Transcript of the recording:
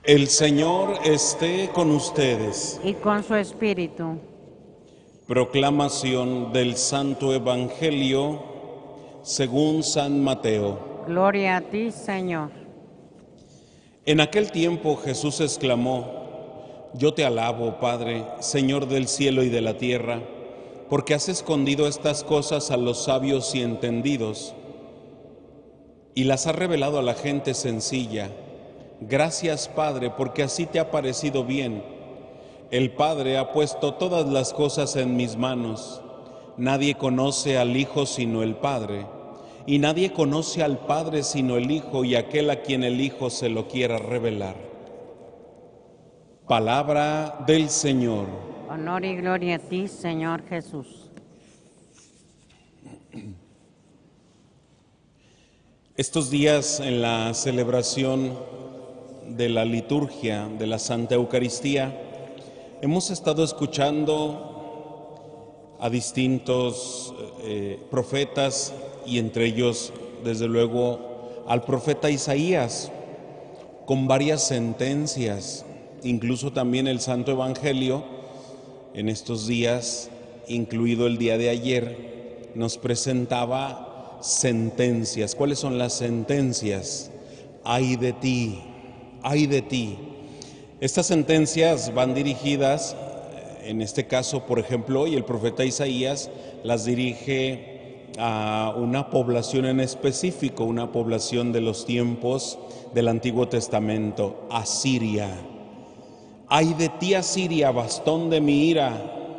El Señor esté con ustedes. Y con su espíritu. Proclamación del Santo Evangelio según San Mateo. Gloria a ti, Señor. En aquel tiempo Jesús exclamó: Yo te alabo, Padre, Señor del cielo y de la tierra, porque has escondido estas cosas a los sabios y entendidos, y las has revelado a la gente sencilla. Gracias, Padre, porque así te ha parecido bien. El Padre ha puesto todas las cosas en mis manos. Nadie conoce al Hijo sino el Padre, y nadie conoce al Padre sino el Hijo y aquel a quien el Hijo se lo quiera revelar. Palabra del Señor. Honor y gloria a ti, Señor Jesús. Estos días en la celebración de la liturgia de la Santa Eucaristía hemos estado escuchando a distintos profetas y entre ellos, desde luego, al profeta Isaías, con varias sentencias. Incluso también el Santo Evangelio en estos días, incluido el día de ayer, nos presentaba sentencias. ¿Cuáles son las sentencias? ¡Ay de ti! ¡Ay de ti! Estas sentencias van dirigidas, en este caso, por ejemplo, hoy el profeta Isaías las dirige a una población en específico, una población de los tiempos del Antiguo Testamento, Asiria. ¡Ay de ti, Asiria, bastón de mi ira!